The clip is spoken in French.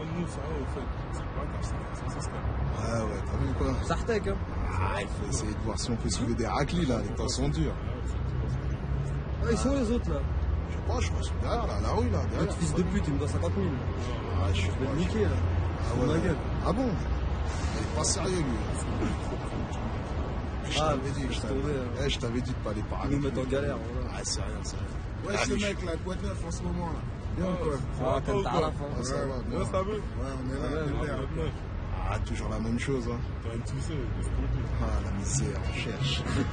nous, ça, au fait, c'est pas comme ça, c'est ça. Ouais, t'as vu quoi? Sartek, hein. Ah, il faut essayer de voir si on peut soulever des raclis là, les temps sont durs. Ah, ils sont où les autres là? Je sais pas, je pense derrière là, la rue là, derrière. L'autre fils de pute, il me doit 50 000. Ah, je sais Je vais pas. le niquer là. Ah De ma ouais. gueule. Ah bon? Il est pas sérieux lui. Je Ah, t'avais dit, je t'avais je t'avais dit de pas aller par Ils nous mettent en galère, voilà. Ah, c'est rien, c'est rien. Ouais, ce mec là, quoi de neuf en ce moment là? Bien ou quoi? Ah, comme t'as à la fin. Ah, ça va, bien. Ouais, ça va. Ouais, on est là, Ouais, on est là. Ah, toujours la même chose, hein. T'as un tu sais, qu'est-ce qu'on dit? Ah, la misère, on cherche.